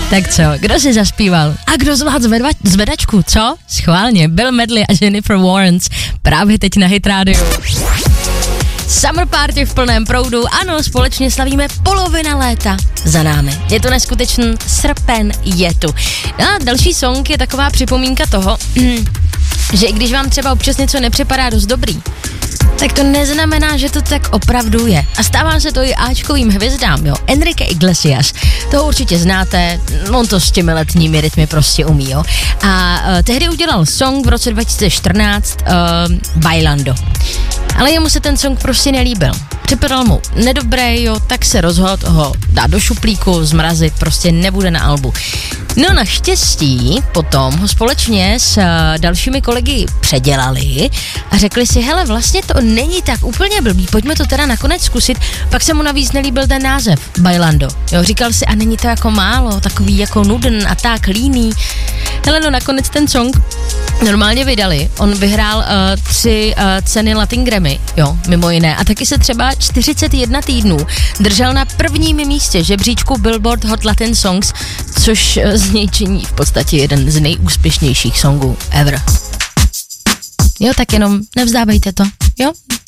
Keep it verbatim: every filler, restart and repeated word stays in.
Tak co, kdo si zaspíval? A kdo zvládl zvedva, zvedačku, co? Schválně, Bill Medley a Jennifer Warnes právě teď na Hit Radio. Summer party v plném proudu, ano, společně slavíme polovina léta za námi. Je to neskutečný, srpen je tu. No a další song je taková připomínka toho, že i když vám třeba občas něco nepřipadá dost dobrý, tak to neznamená, že to tak opravdu je. A stává se to i áčkovým hvězdám, jo. Enrique Iglesias, toho určitě znáte, on to s těmi letními rytmy prostě umí, jo. A uh, tehdy udělal song v roce dva tisíce čtrnáct uh, Bailando. Ale jemu se ten song prostě nelíbil. Připadal mu nedobré, jo, tak se rozhodl ho dát do šuplíku, zmrazit, prostě nebude na albu. No naštěstí potom ho společně s uh, dalšími kolegy předělali a řekli si, hele, vlastně to není tak úplně blbý, pojďme to teda nakonec zkusit. Pak se mu navíc nelíbil ten název, Bailando. Jo, říkal si, a není to jako málo, takový jako nudn a tak líný. Hele, no nakonec ten song normálně vydali. On vyhrál uh, tři uh, ceny Latin Grammy, jo, mimo jiné. A taky se třeba čtyřicet jedna týdnů držel na prvním místě žebříčku Billboard Hot Latin Songs, což uh, z něj činí v podstatě jeden z nejúspěšnějších songů ever. Jo, tak jenom nevzdávejte to, jo?